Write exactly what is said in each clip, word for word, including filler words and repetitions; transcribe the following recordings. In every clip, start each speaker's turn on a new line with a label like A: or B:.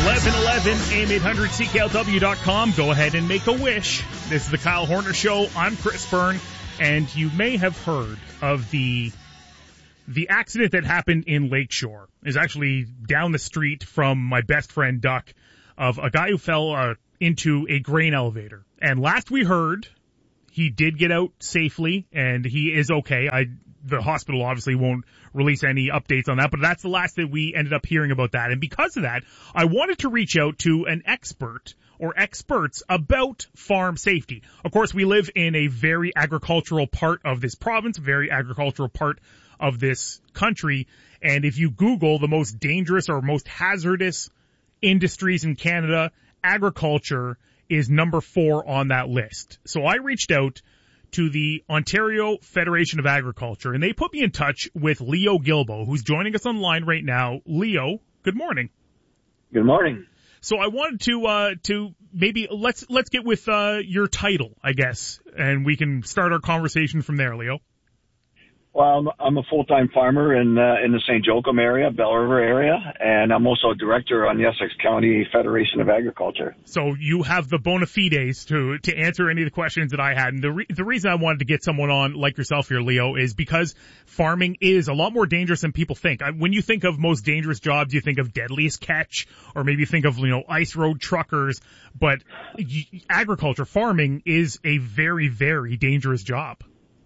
A: eleven eleven, A M eight hundred, C K L W dot com. Go ahead and make a wish. This is the Kyle Horner Show. I'm Chris Byrne, and you may have heard of the the accident that happened in Lakeshore. Is actually down the street from my best friend Duck, of a guy who fell uh, into a grain elevator. And last we heard, he did get out safely, and he is okay. I the hospital obviously won't release any updates on that, but that's the last that we ended up hearing about that. And because of that, I wanted to reach out to an expert or experts about farm safety. Of course, we live in a very agricultural part of this province, very agricultural part of this country. And if you Google the most dangerous or most hazardous industries in Canada, agriculture is number four on that list. So I reached out to the Ontario Federation of Agriculture, and they put me in touch with Leo Guilbeault, who's joining us online right now. Leo, good morning.
B: Good morning.
A: So I wanted to uh to maybe let's let's get with uh your title, I guess, and we can start our conversation from there, Leo.
B: Well, I'm, I'm a full-time farmer in uh, in the Saint Joachim area, Bell River area, and I'm also a director on the Essex County Federation of Agriculture.
A: So you have the bona fides to to answer any of the questions that I had. And the re- the reason I wanted to get someone on like yourself here, Leo, is because farming is a lot more dangerous than people think. I, when you think of most dangerous jobs, you think of deadliest catch, or maybe you think of, you know, ice road truckers. But y- agriculture, farming, is a very, very dangerous job.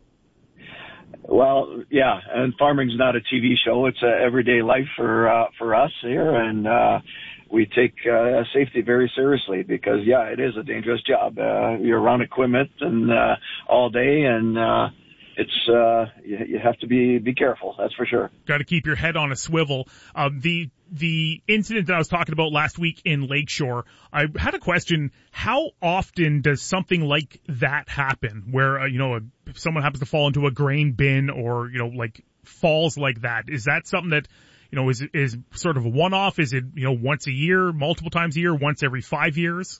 B: Well, yeah, and farming's not a T V show. It's a everyday life for uh, for us here, and uh, we take uh, safety very seriously because, yeah, it is a dangerous job. Uh, you're around equipment and uh, all day, and uh, it's uh, you, you have to be be careful. That's for sure.
A: Got to keep your head on a swivel. Um, the the incident that I was talking about last week in Lakeshore, I had a question. How often does something like that happen where, uh, you know, a, if someone happens to fall into a grain bin or, you know, like falls like that? Is that something that, you know, is, is sort of a one-off? Is it, you know, once a year, multiple times a year, once every five years?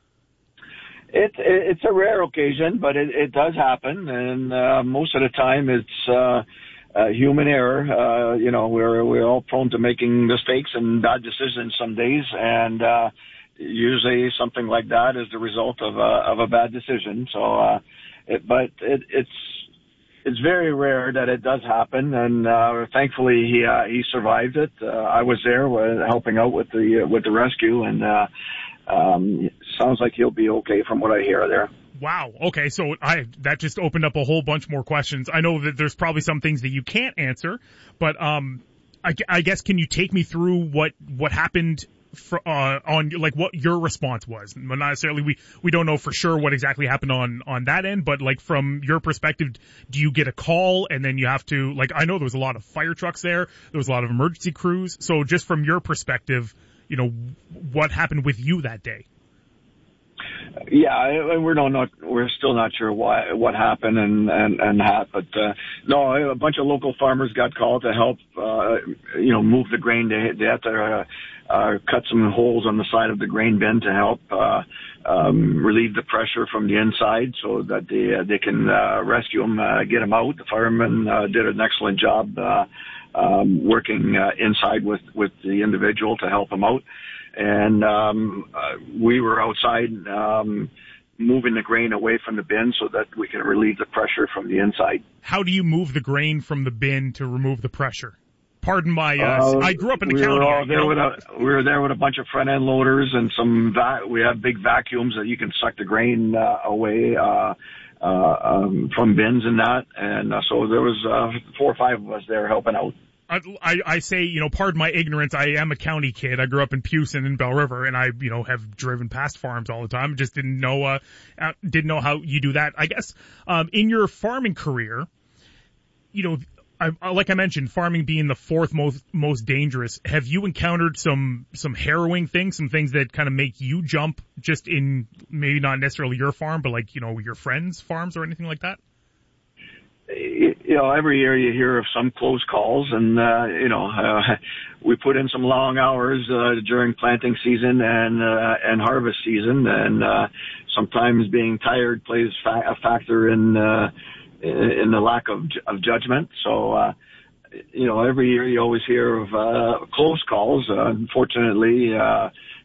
B: It, it it's a rare occasion, but it, it does happen. And, uh, most of the time it's, uh, Uh, human error. Uh, you know, we're, we're all prone to making mistakes and bad decisions some days. And, uh, usually something like that is the result of a, of a bad decision. So, uh, it, but it, it's, it's very rare that it does happen. And, uh, thankfully he, uh, he survived it. Uh, I was there uh, helping out with the, uh, with the rescue, and, uh, um, sounds like he'll be okay from what I hear there.
A: Wow. Okay. So I, that just opened up a whole bunch more questions. I know that there's probably some things that you can't answer, but, um, I, I guess, can you take me through what, what happened for, uh, on, like, what your response was? Not necessarily, we, we don't know for sure what exactly happened on, on that end, but, like, from your perspective, do you get a call and then you have to, like, I know there was a lot of fire trucks there. There was a lot of emergency crews. So just from your perspective, you know, what happened with you that day?
B: Yeah, and we're not, not we're still not sure why what happened and and and that, but uh, no, a bunch of local farmers got called to help, uh, you know, move the grain. They they had to uh, uh, cut some holes on the side of the grain bin to help uh, um, relieve the pressure from the inside, so that they uh, they can uh, rescue them, uh, get them out. The firemen uh, did an excellent job uh, um, working uh, inside with with the individual to help them out. And um, uh, we were outside um, moving the grain away from the bin so that we can relieve the pressure from the inside.
A: How do you move the grain from the bin to remove the pressure? Pardon my, uh, uh I grew up in the
B: we
A: county.
B: Were all there with a, we were there with a bunch of front end loaders and some, va- we have big vacuums that you can suck the grain uh, away uh, uh, um, from bins and that. And uh, so there was uh, four or five of us there helping out.
A: I, I say, you know, pardon my ignorance, I am a county kid. I grew up in Pewson and Bell River, and I, you know, have driven past farms all the time. Just didn't know, uh, didn't know how you do that. I guess, um, in your farming career, you know, I, like I mentioned, farming being the fourth most, most dangerous, have you encountered some, some harrowing things, some things that kind of make you jump just in, maybe not necessarily your farm, but like, you know, your friends' farms or anything like that?
B: You know, every year you hear of some close calls, and, uh, you know, uh, we put in some long hours, uh, during planting season and, uh, and harvest season, and, uh, sometimes being tired plays fa- a factor in, uh, in the lack of, of judgment. So, uh, you know, every year you always hear of, uh, close calls. Uh, unfortunately, uh,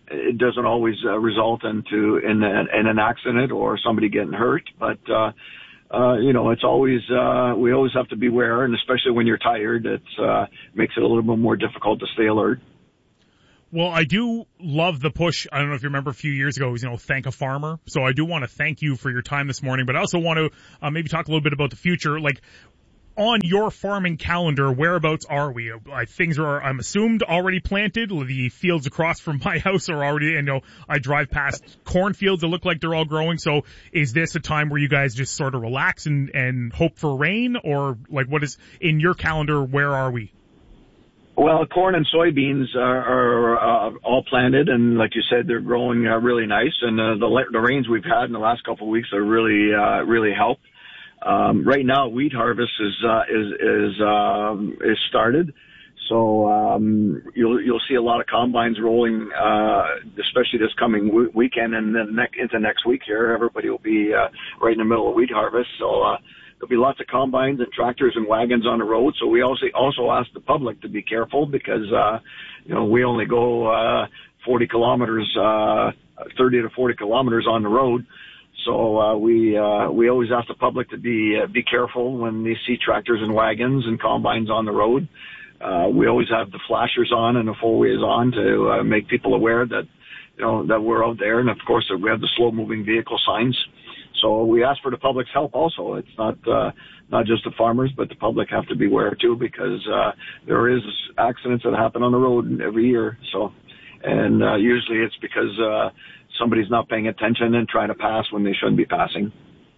B: it doesn't always uh, result into in, a, in an accident or somebody getting hurt. But uh, uh, you know, it's always uh, we always have to be aware, and especially when you're tired, it uh, makes it a little bit more difficult to stay alert.
A: Well, I do love the push. I don't know if you remember a few years ago, it was, you know, thank a farmer. So I do want to thank you for your time this morning, but I also want to uh, maybe talk a little bit about the future. Like, on your farming calendar, whereabouts are we? Uh, things are, I'm assumed, already planted. The fields across from my house are already, you know, I drive past cornfields that look like they're all growing. So is this a time where you guys just sort of relax and, and hope for rain? Or, like, what is, in your calendar, where are we?
B: Well, corn and soybeans are, are uh, all planted, and like you said, they're growing uh, really nice. And uh, the the rains we've had in the last couple of weeks are really uh, really helped. Um, right now, wheat harvest is uh, is is um, is started, so um, you'll you'll see a lot of combines rolling, uh, especially this coming w- weekend and then ne- into next week. Here, everybody will be uh, right in the middle of wheat harvest, so. Uh, There'll be lots of combines and tractors and wagons on the road. So we also also ask the public to be careful because, uh, you know, we only go, uh, forty kilometers, uh, thirty to forty kilometers on the road. So, uh, we, uh, we always ask the public to be, uh, be careful when they see tractors and wagons and combines on the road. Uh, we always have the flashers on and the four-ways on to, uh, make people aware that, you know, that we're out there. And of course, we have the slow-moving vehicle signs. So we ask for the public's help also. It's not uh, not just the farmers, but the public have to be aware too, because uh, there is accidents that happen on the road every year. So, and uh, usually it's because uh, somebody's not paying attention and trying to pass when they shouldn't be passing.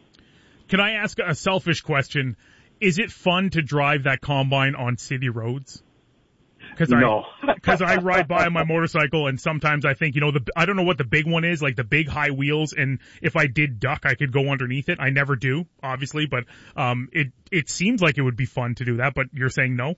A: Can I ask a selfish question? Is it fun to drive that combine on city roads? Cause
B: no.
A: I, cause I ride by on my motorcycle and sometimes I think, you know, the, I don't know what the big one is, like the big high wheels. And if I did duck, I could go underneath it. I never do, obviously, but, um, it, it seems like it would be fun to do that, but you're saying no?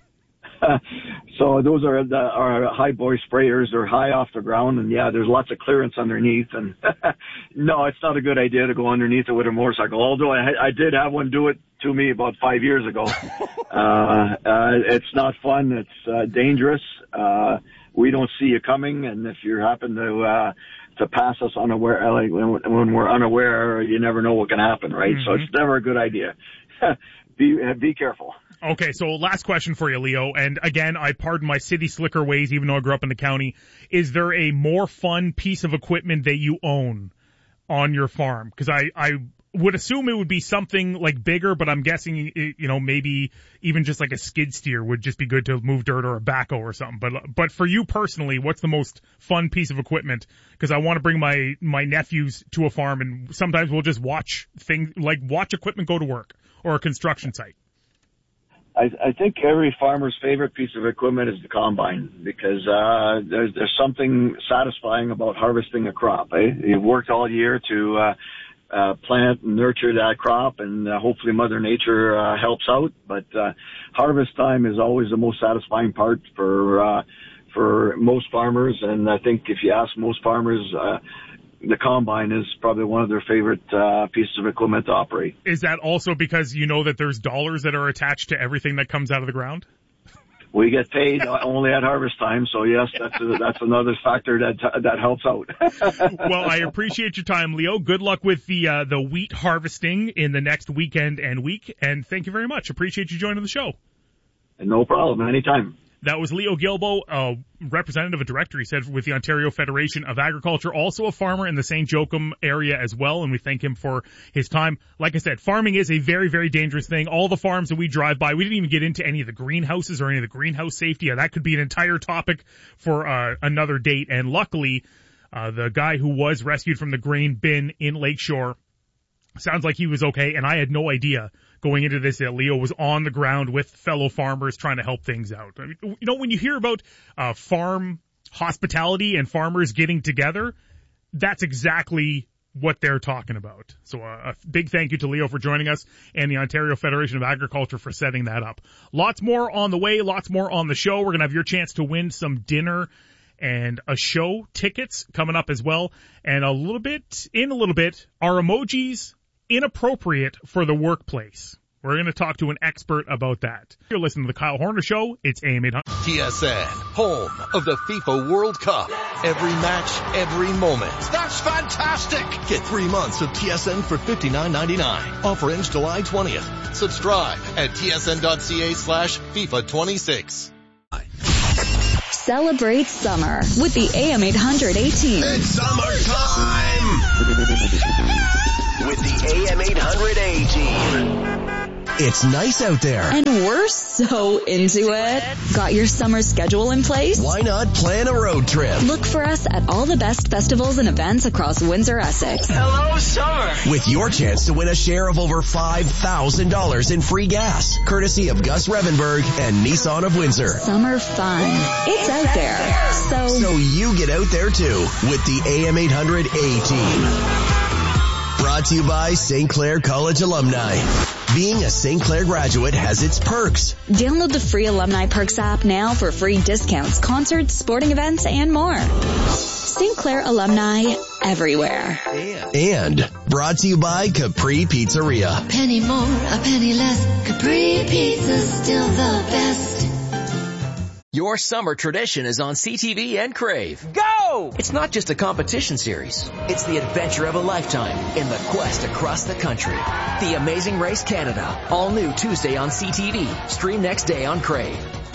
B: So those are the, our high boy sprayers. They're high off the ground, and yeah, there's lots of clearance underneath. And no, it's not a good idea to go underneath it with a motorcycle. Although I, I did have one do it to me about five years ago. uh, uh, it's not fun. It's uh, dangerous. Uh, we don't see you coming, and if you happen to uh, to pass us unaware, like when, when we're unaware, you never know what can happen, right? Mm-hmm. So it's never a good idea. be be careful.
A: Okay, so last question for you, Leo. And again, I pardon my city slicker ways, even though I grew up in the county. Is there a more fun piece of equipment that you own on your farm? Because I, I would assume it would be something like bigger, but I'm guessing, you know, maybe even just like a skid steer would just be good to move dirt or a backhoe or something. But, but for you personally, what's the most fun piece of equipment? Because I want to bring my, my nephews to a farm, and sometimes we'll just watch things, like watch equipment go to work or a construction site.
B: I, I think every farmer's favorite piece of equipment is the combine, because uh, there's, there's something satisfying about harvesting a crop. Eh? You've worked all year to uh, uh, plant and nurture that crop, and uh, hopefully Mother Nature uh, helps out. But uh, harvest time is always the most satisfying part for uh, for most farmers, and I think if you ask most farmers, uh, the combine is probably one of their favorite uh, pieces of equipment to operate.
A: Is that also because you know that there's dollars that are attached to everything that comes out of the ground?
B: We get paid only at harvest time, so yes, that's a, that's another factor that that helps out.
A: Well, I appreciate your time, Leo. Good luck with the uh, the wheat harvesting in the next weekend and week, and thank you very much. Appreciate you joining the show.
B: No problem, anytime.
A: That was Leo Guilbeault, a representative, a director, he said, with the Ontario Federation of Agriculture, also a farmer in the Saint Joachim area as well, and we thank him for his time. Like I said, farming is a very, very dangerous thing. All the farms that we drive by, we didn't even get into any of the greenhouses or any of the greenhouse safety. Yeah, that could be an entire topic for uh, another date, and luckily, uh, the guy who was rescued from the grain bin in Lakeshore sounds like he was okay, and I had no idea going into this that Leo was on the ground with fellow farmers trying to help things out. I mean, you know, when you hear about uh, farm hospitality and farmers getting together, that's exactly what they're talking about. So uh, a big thank you to Leo for joining us and the Ontario Federation of Agriculture for setting that up. Lots more on the way, lots more on the show. We're going to have your chance to win some dinner and a show tickets coming up as well. And a little bit, in a little bit, are emojis inappropriate for the workplace? We're going to talk to an expert about that. You're listening to the Kyle Horner Show. It's A M eight hundred.
C: T S N, home of the FIFA World Cup. Every match, every moment.
D: That's fantastic!
C: Get three months of T S N for fifty-nine ninety-nine. Offer ends July twentieth. Subscribe at tsn.ca slash FIFA 26.
E: Celebrate summer with the A M eight hundred A-Team.
D: It's summertime! With the A M eight hundred A-Team.
C: It's nice out there.
E: And we're so into it. Got your summer schedule in place?
C: Why not plan a road trip?
E: Look for us at all the best festivals and events across Windsor, Essex.
D: Hello, summer!
C: With your chance to win a share of over five thousand dollars in free gas, courtesy of Gus Revenberg and Nissan of Windsor.
E: Summer fun. It's out there. So,
C: So you get out there too with the A M eight hundred A-Team. Brought to you by Saint Clair College alumni. Being a Saint Clair graduate has its perks.
E: download the free Alumni Perks app now for free discounts, concerts, sporting events, and more. Saint Clair alumni everywhere.
C: And brought to you by Capri Pizzeria.
F: Penny more, a penny less. Capri Pizza's still the best.
G: Your summer tradition is on C T V and Crave. Go! It's not just a competition series. It's the adventure of a lifetime in the quest across the country. The Amazing Race Canada. All new Tuesday on C T V. Stream next day on Crave.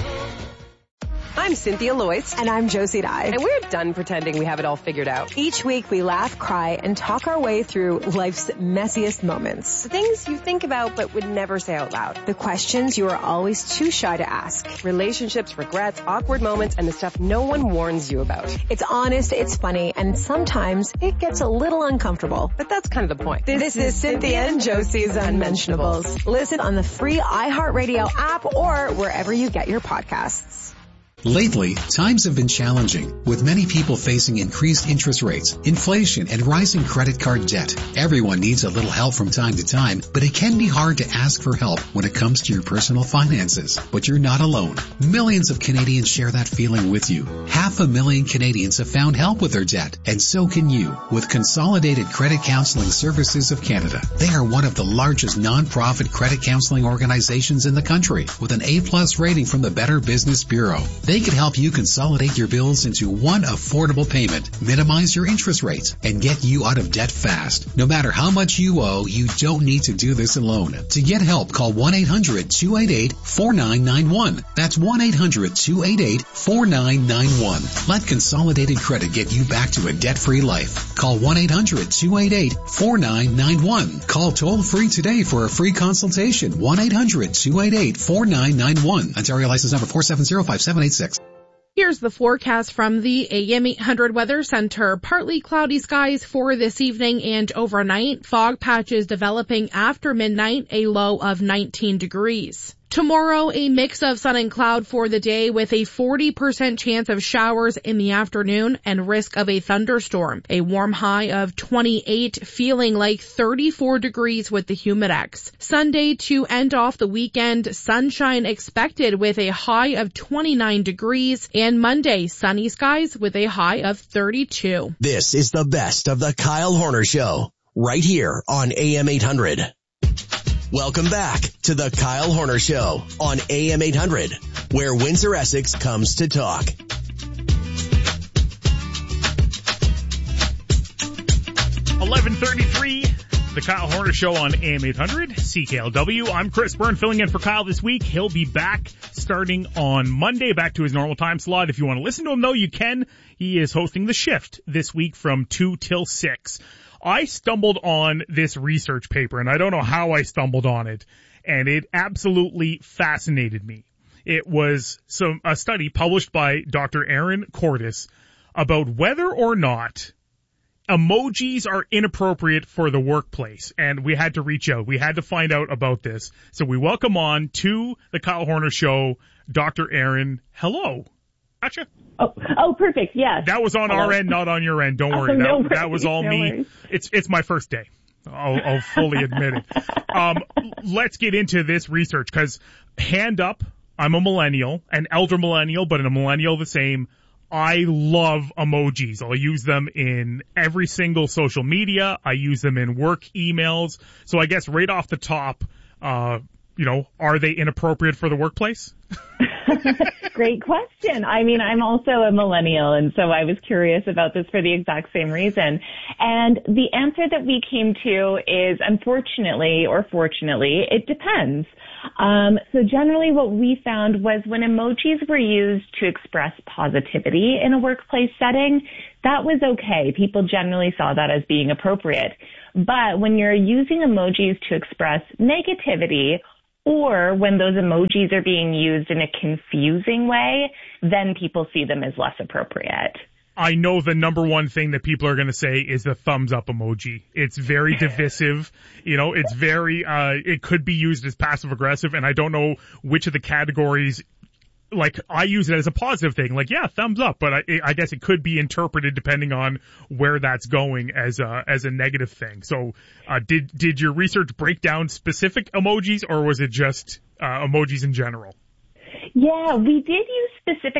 H: I'm Cynthia Loyce. And I'm Josie Dye. And we're done pretending we have it all figured out. Each week we laugh, cry, and talk our way through life's messiest moments. The things you think about but would never say out loud. The questions you are always too shy to ask. Relationships, regrets, awkward moments, and the stuff no one warns you about. It's honest, it's funny, and sometimes it gets a little uncomfortable. But that's kind of the point. This, this is Cynthia and Josie's Unmentionables. Listen on the free iHeartRadio app or wherever you get your podcasts.
I: Lately, times have been challenging, with many people facing increased interest rates, inflation, and rising credit card debt. Everyone needs a little help from time to time, but it can be hard to ask for help when it comes to your personal finances. But you're not alone. Millions of Canadians share that feeling with you. Half a million Canadians have found help with their debt, and so can you, with Consolidated Credit Counseling Services of Canada. They are one of the largest non-profit credit counseling organizations in the country, with an A-plus rating from the Better Business Bureau. They can help you consolidate your bills into one affordable payment, minimize your interest rates, and get you out of debt fast. No matter how much you owe, you don't need to do this alone. To get help, call one eight hundred two eight eight four nine nine one. That's one eight hundred two eight eight four nine nine one. Let Consolidated Credit get you back to a debt-free life. Call one eight hundred two eight eight four nine nine one. Call toll-free today for a free consultation. one eight hundred two eight eight four nine nine one. Ontario license number four seven zero five seven eight six.
J: Here's the forecast from the A M eight hundred Weather Center. Partly cloudy skies for this evening and overnight. Fog patches developing after midnight, a low of nineteen degrees. Tomorrow, a mix of sun and cloud for the day with a forty percent chance of showers in the afternoon and risk of a thunderstorm. A warm high of twenty-eight, feeling like thirty-four degrees with the Humidex. Sunday to end off the weekend, sunshine expected with a high of twenty-nine degrees. And Monday, sunny skies with a high of thirty-two.
C: This is the best of the Kyle Horner Show, right here on A M eight hundred. Welcome back to the Kyle Horner Show on A M eight hundred, where Windsor, Essex comes to talk.
A: eleven thirty-three, the Kyle Horner Show on A M eight hundred, C K L W. I'm Chris Byrne, filling in for Kyle this week. He'll be back starting on Monday, back to his normal time slot. If you want to listen to him, though, you can. He is hosting The Shift this week from two till six. I stumbled on this research paper, and I don't know how I stumbled on it, and it absolutely fascinated me. It was some a study published by Doctor Aaron Cordes about whether or not emojis are inappropriate for the workplace, and we had to reach out. We had to find out about this. So we welcome on to the Kyle Horner Show, Doctor Aaron. Hello. Gotcha.
K: Oh, oh, perfect. Yeah.
A: That was on Hello. Our end, not on your end. Don't worry.
K: Oh, no
A: that, that was all
K: no
A: me.
K: Worries.
A: It's it's my first day. I'll, I'll fully admit it. Um, let's get into this research, because hand up, I'm a millennial, an elder millennial, but a millennial the same. I love emojis. I'll use them in every single social media. I use them in work emails. So I guess right off the top, uh, you know, are they inappropriate for the workplace?
K: Great question. I mean, I'm also a millennial, and so I was curious about this for the exact same reason. And the answer that we came to is, unfortunately or fortunately, it depends. Um, so generally what we found was when emojis were used to express positivity in a workplace setting, that was okay. People generally saw that as being appropriate. But when you're using emojis to express negativity, or when those emojis are being used in a confusing way, then people see them as less appropriate.
A: I know the number one thing that people are going to say is the thumbs up emoji. It's very divisive. You know, it's very, uh, it could be used as passive aggressive, and I don't know which of the categories. Like, I use it as a positive thing. Like, yeah, thumbs up, but I, I guess it could be interpreted depending on where that's going as a, as a negative thing. So, uh, did, did your research break down specific emojis, or was it just, uh, emojis in general?
K: Yeah, we did use specific